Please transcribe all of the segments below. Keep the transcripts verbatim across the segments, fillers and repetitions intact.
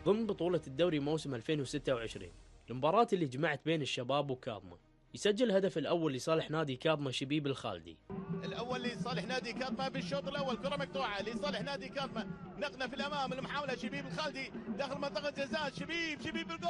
ضمن بطولة الدوري موسم ألفين وستة وعشرين. المباراة اللي جمعت بين الشباب وكاظمة. يسجل الهدف الأول لصالح نادي كاظمة شبيب الخالدي. الأول لصالح نادي كاظمة في الشوط الأول، كرة مقطوعة لصالح نادي كاظمة، نقلة في الأمام، المحاولة شبيب الخالدي داخل منطقة جزاء، شبيب شبيب الجول،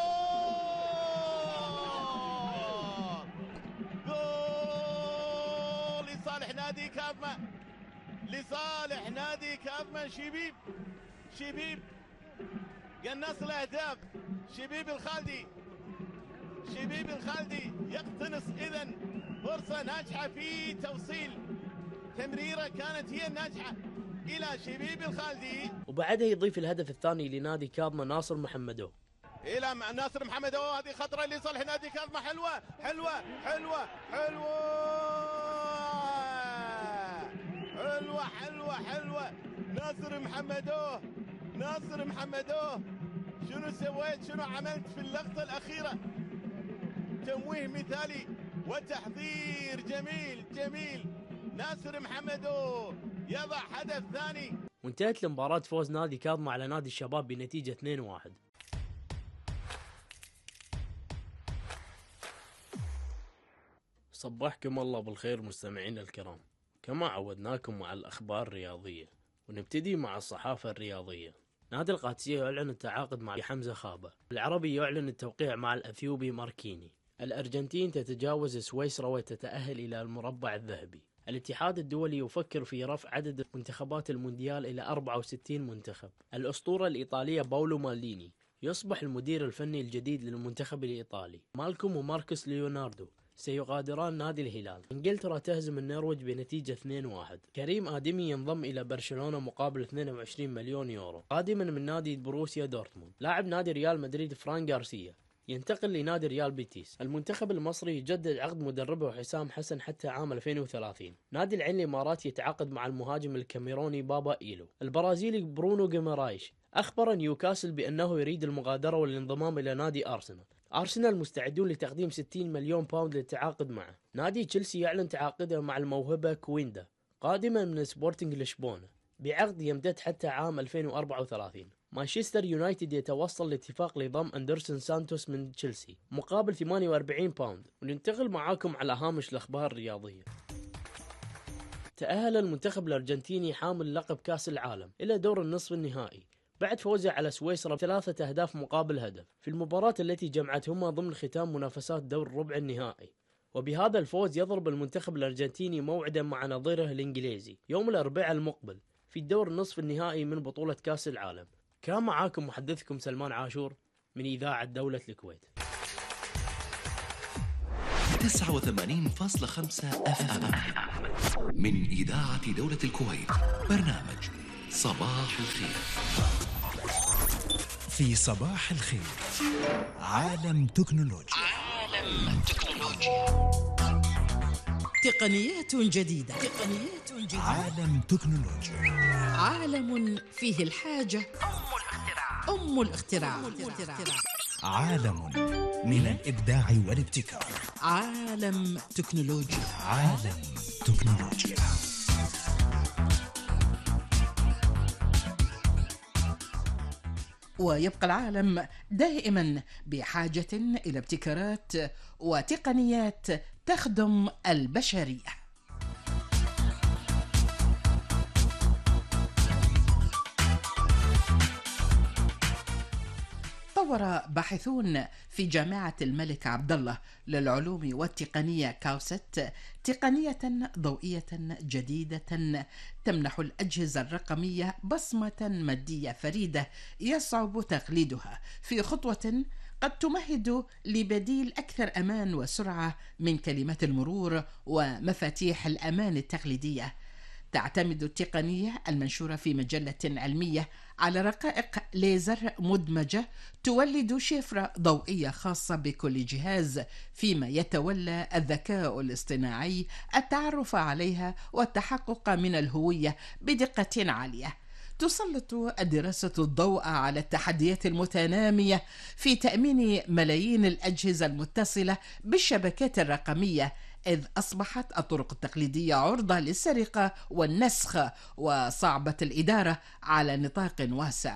جول لصالح نادي كاظمة، لصالح نادي كاظمة. شبيب شبيب قناص الأهداف، شبيب الخالدي، شبيب الخالدي يقتنص إذن فرصة ناجحة في توصيل تمريرة كانت هي الناجحة إلى شبيب الخالدي، وبعدها يضيف الهدف الثاني لنادي كاظمة ناصر محمدو. إلى ناصر محمدو، هذه خطرة لصالح نادي كاظمة، حلوة حلوة حلوة حلوة حلوة حلوة حلوة ناصر محمدو، ناصر محمدو، شنو سويت، شنو عملت في اللقطة الأخيرة؟ تمويه مثالي وتحضير جميل جميل. ناصر محمدو يضع هدف ثاني. وانتهت المباراة فوز نادي كاظمة على نادي الشباب بنتيجة اثنين واحد. صبحكم الله بالخير مستمعين الكرام، كما عودناكم مع الأخبار الرياضية، ونبتدي مع الصحافة الرياضية. نادي القادسية يعلن التعاقد مع حمزة خابة. العربي يعلن التوقيع مع الأثيوبي ماركيني. الأرجنتين تتجاوز سويسرا وتتأهل إلى المربع الذهبي. الاتحاد الدولي يفكر في رفع عدد منتخبات المونديال إلى أربعة وستين منتخب. الأسطورة الإيطالية باولو مالديني يصبح المدير الفني الجديد للمنتخب الإيطالي. مالكوم وماركوس ليوناردو سيغادران نادي الهلال. انجلترا تهزم النرويج بنتيجة اثنين واحد. كريم آدمي ينضم إلى برشلونة مقابل اثنين وعشرين مليون يورو قادما من نادي بروسيا دورتموند. لاعب نادي ريال مدريد فران غارسيا ينتقل لنادي ريال بيتيس. المنتخب المصري يجدد عقد مدربه حسام حسن حتى عام ألفين وثلاثين. نادي العين الإماراتي يتعاقد مع المهاجم الكاميروني بابا إيلو. البرازيلي برونو جيمارايش أخبر نيوكاسل بأنه يريد المغادرة والانضمام إلى نادي أرسنال. أرسنال مستعدون لتقديم ستين مليون باوند للتعاقد معه. نادي تشيلسي يعلن تعاقده مع الموهبة كويندا قادما من سبورتنج لشبونة بعقد يمتد حتى عام ألفين وأربعة وثلاثين. مانشستر يونايتد يتوصل لاتفاق لضم أندرسون سانتوس من تشيلسي مقابل ثمانية وأربعين باوند. وننتقل معاكم على هامش الأخبار الرياضية. تأهل المنتخب الأرجنتيني حامل لقب كأس العالم إلى دور النصف النهائي بعد فوزه على سويسرا بثلاثة أهداف مقابل هدف في المباراة التي جمعتهما ضمن ختام منافسات دور ربع النهائي. وبهذا الفوز يضرب المنتخب الأرجنتيني موعدا مع نظيره الإنجليزي يوم الأربعاء المقبل في الدور النصف النهائي من بطولة كأس العالم. كان معاكم محدثكم سلمان عاشور من إذاعة دولة الكويت. تسعة وثمانين فاصلة خمسة أف أم من إذاعة دولة الكويت. برنامج صباح الخير. في صباح الخير عالم تكنولوجيا. عالم تكنولوجيا. تقنيات جديدة. تقنيات جديدة. عالم تكنولوجيا. عالم فيه الحاجة أم الاختراع. أم الاختراع. عالم من الإبداع والابتكار. عالم تكنولوجيا. عالم تكنولوجيا. ويبقى العالم دائما بحاجة إلى ابتكارات وتقنيات تخدم البشرية. طور باحثون في جامعة الملك عبدالله للعلوم والتقنية كاوست تقنية ضوئية جديدة تمنح الأجهزة الرقمية بصمة مادية فريدة يصعب تقليدها في خطوة قد تمهد لبديل أكثر أمان وسرعة من كلمات المرور ومفاتيح الأمان التقليدية. تعتمد التقنية المنشورة في مجلة علمية على رقائق ليزر مدمجة تولد شفرة ضوئية خاصة بكل جهاز، فيما يتولى الذكاء الاصطناعي التعرف عليها والتحقق من الهوية بدقة عالية. تسلط الدراسة الضوء على التحديات المتنامية في تأمين ملايين الأجهزة المتصلة بالشبكات الرقمية، إذ أصبحت الطرق التقليدية عرضة للسرقة والنسخ وصعبة الإدارة على نطاق واسع.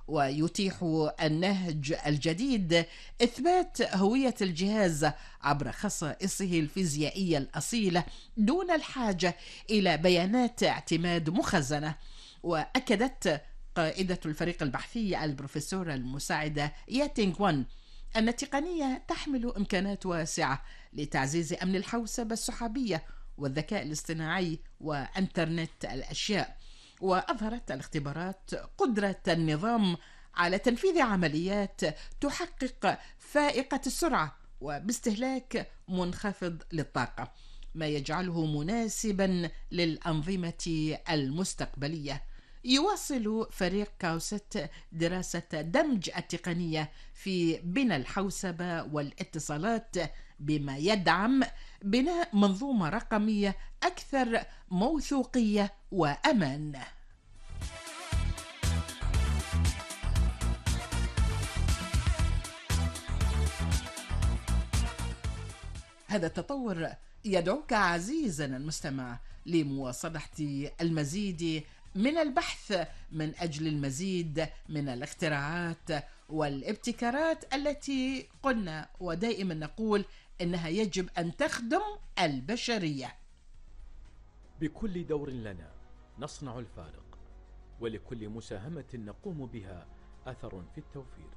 ويتيح النهج الجديد إثبات هوية الجهاز عبر خصائصه الفيزيائية الأصيلة دون الحاجة إلى بيانات اعتماد مخزنة. وأكدت قائدة الفريق البحثي البروفيسورة المساعدة ياتينغ وان أن التقنية تحمل إمكانات واسعة لتعزيز أمن الحوسبة السحابية والذكاء الاصطناعي وإنترنت الأشياء. وأظهرت الاختبارات قدرة النظام على تنفيذ عمليات تحقق فائقة السرعة وباستهلاك منخفض للطاقة، ما يجعله مناسبا للأنظمة المستقبلية. يواصل فريق كاوست دراسة دمج التقنية في بناء الحوسبة والاتصالات بما يدعم بناء منظومة رقمية أكثر موثوقية وأمان. هذا التطور يدعوك عزيزنا المستمع لمواصلة المزيد من البحث من أجل المزيد من الاختراعات والابتكارات التي قلنا ودائما نقول إنها يجب أن تخدم البشرية. بكل دور لنا نصنع الفارق، ولكل مساهمة نقوم بها أثر في التوفير.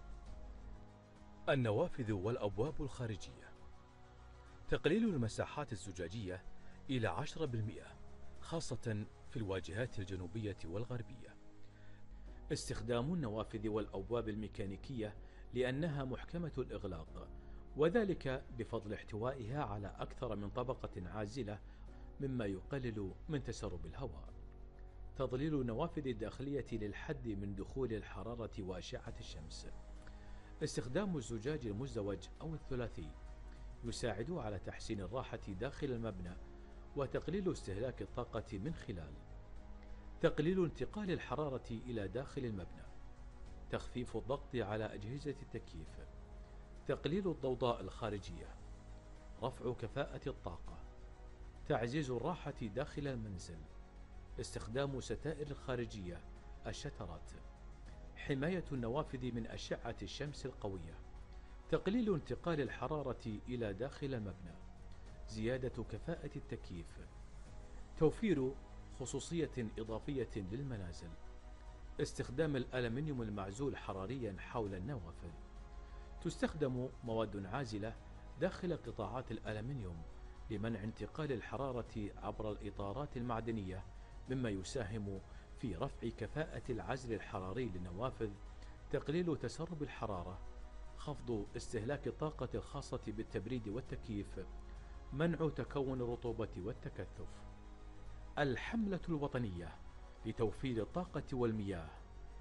النوافذ والأبواب الخارجية، تقليل المساحات الزجاجية إلى عشرة بالمئة خاصة في الواجهات الجنوبية والغربية. استخدام النوافذ والأبواب الميكانيكية لأنها محكمة الإغلاق، وذلك بفضل احتوائها على أكثر من طبقة عازلة مما يقلل من تسرب الهواء. تظليل النوافذ الداخلية للحد من دخول الحرارة وأشعة الشمس. استخدام الزجاج المزدوج أو الثلاثي يساعد على تحسين الراحة داخل المبنى وتقليل استهلاك الطاقة من خلال تقليل انتقال الحرارة إلى داخل المبنى، تخفيف الضغط على أجهزة التكييف، تقليل الضوضاء الخارجية، رفع كفاءة الطاقة، تعزيز الراحة داخل المنزل، استخدام ستائر الخارجية الشترات، حماية النوافذ من أشعة الشمس القوية، تقليل انتقال الحرارة إلى داخل المبنى، زيادة كفاءة التكييف، توفير خصوصية إضافية للمنازل، استخدام الألمنيوم المعزول حراريا حول النوافذ. تستخدم مواد عازلة داخل قطاعات الألمنيوم لمنع انتقال الحرارة عبر الإطارات المعدنية، مما يساهم في رفع كفاءة العزل الحراري للنوافذ، تقليل تسرب الحرارة، خفض استهلاك الطاقة الخاصة بالتبريد والتكييف، منع تكون الرطوبة والتكثف. الحملة الوطنية لتوفير الطاقة والمياه